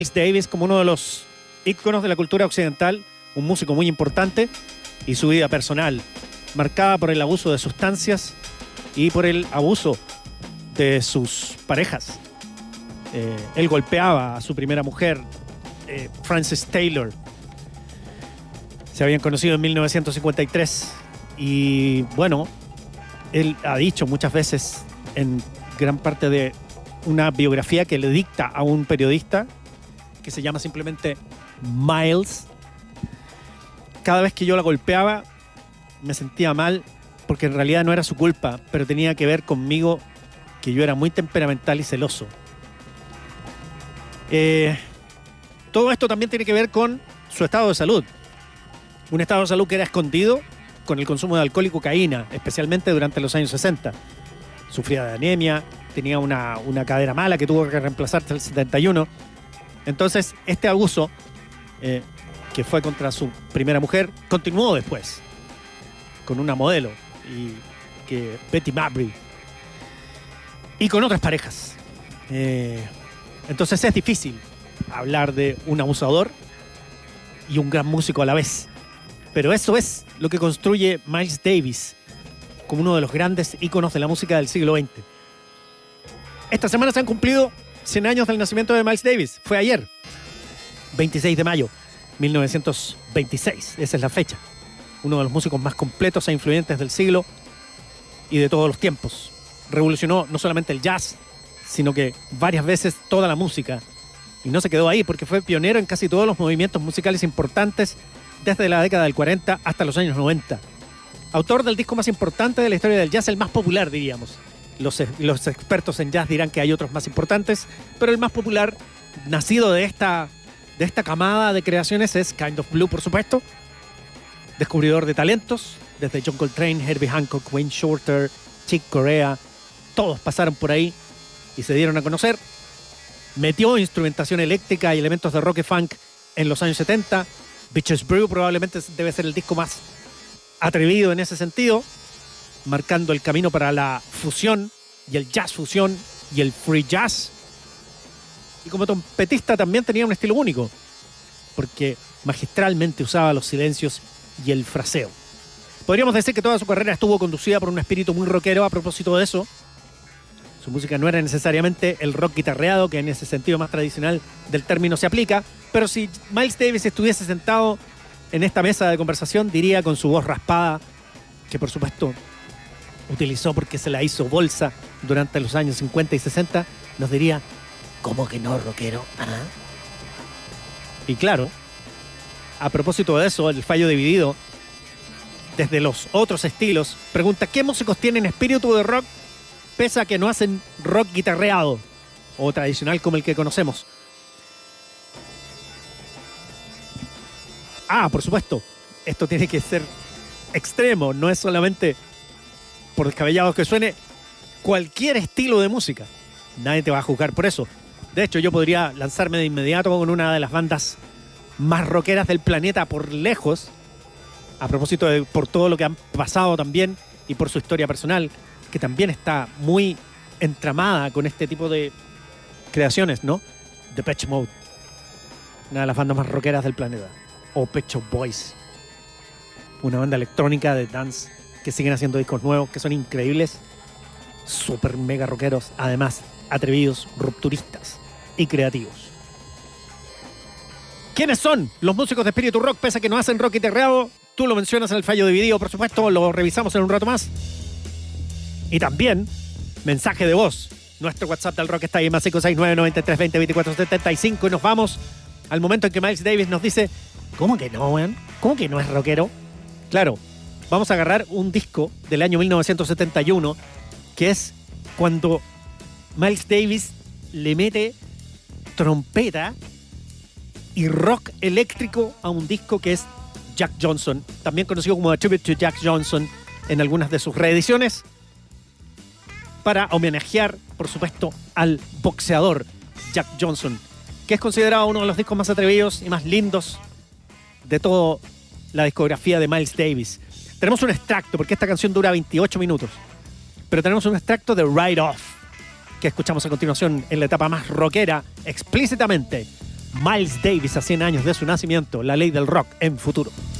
Miles Davis como uno de los íconos de la cultura occidental, un músico muy importante, y su vida personal, marcada por el abuso de sustancias y por el abuso de sus parejas. Él golpeaba a su primera mujer, Frances Taylor. Se habían conocido en 1953 y bueno, él ha dicho muchas veces en gran parte de una biografía que le dicta a un periodista que se llama simplemente Miles: cada vez que yo la golpeaba me sentía mal porque en realidad no era su culpa, pero tenía que ver conmigo, que yo era muy temperamental y celoso. Todo esto también tiene que ver con su estado de salud. Un estado de salud que era escondido con el consumo de alcohol y cocaína, especialmente durante los años 60. Sufría de anemia, tenía una cadera mala que tuvo que reemplazar hasta el 71. Entonces, este abuso, que fue contra su primera mujer, continuó después con una modelo, Betty Mabry, y con otras parejas. Entonces es difícil hablar de un abusador y un gran músico a la vez. Pero eso es lo que construye Miles Davis como uno de los grandes íconos de la música del siglo XX. Esta semana se han cumplido 100 años del nacimiento de Miles Davis. Fue ayer, 26 de mayo, 1926. Esa es la fecha. Uno de los músicos más completos e influyentes del siglo y de todos los tiempos. Revolucionó no solamente el jazz, sino que varias veces toda la música. Y no se quedó ahí, porque fue pionero en casi todos los movimientos musicales importantes desde la década del 40 hasta los años 90. Autor del disco más importante de la historia del jazz, el más popular, diríamos. Los expertos en jazz dirán que hay otros más importantes, pero el más popular, nacido de esta camada de creaciones, es Kind of Blue, por supuesto. Descubridor de talentos, desde John Coltrane, Herbie Hancock, Wayne Shorter, Chick Corea, todos pasaron por ahí y se dieron a conocer. Metió instrumentación eléctrica y elementos de rock y funk en los años 70. Bitches Brew probablemente debe ser el disco más atrevido en ese sentido, marcando el camino para la fusión y el jazz fusión y el free jazz. Y como trompetista también tenía un estilo único, porque magistralmente usaba los silencios y el fraseo. Podríamos decir que toda su carrera estuvo conducida por un espíritu muy rockero. A propósito de eso, su música no era necesariamente el rock guitarreado, que en ese sentido más tradicional del término se aplica, pero si Miles Davis estuviese sentado en esta mesa de conversación, diría con su voz raspada, que por supuesto utilizó porque se la hizo bolsa durante los años 50 y 60, nos diría: ¿cómo que no, rockero? ¿Ah? Y claro, a propósito de eso, el fallo dividido, desde los otros estilos, pregunta: ¿qué músicos tienen espíritu de rock pese a que no hacen rock guitarreado o tradicional como el que conocemos? Por supuesto, esto tiene que ser extremo, no es solamente, por descabellado que suene, cualquier estilo de música. Nadie te va a juzgar por eso. De hecho, yo podría lanzarme de inmediato con una de las bandas más rockeras del planeta por lejos, a propósito de por todo lo que han pasado también y por su historia personal, que también está muy entramada con este tipo de creaciones, ¿no? Depeche Mode, una de las bandas más rockeras del planeta. O Pet Shop Boys, una banda electrónica de dance que siguen haciendo discos nuevos que son increíbles, súper mega rockeros, además atrevidos, rupturistas y creativos. ¿Quiénes son los músicos de espíritu rock pese a que no hacen rock guitarreado? Tú lo mencionas en el fallo dividido, por supuesto, lo revisamos en un rato más. Y también mensaje de voz. Nuestro WhatsApp del rock está ahí, más 569-9320-2475, y nos vamos al momento en que Miles Davis nos dice: ¿cómo que no, weón? ¿Cómo que no es rockero? Claro, vamos a agarrar un disco del año 1971, que es cuando Miles Davis le mete trompeta y rock eléctrico a un disco que es Jack Johnson, también conocido como A Tribute to Jack Johnson en algunas de sus reediciones, para homenajear, por supuesto, al boxeador Jack Johnson, que es considerado uno de los discos más atrevidos y más lindos de toda la discografía de Miles Davis. Tenemos un extracto, porque esta canción dura 28 minutos, pero tenemos un extracto de Ride Off, que escuchamos a continuación en la etapa más rockera, explícitamente, de Miles Davis. Miles Davis, Miles Davis, Miles Davis a 100 años de su nacimiento, la ley del rock en Futuro.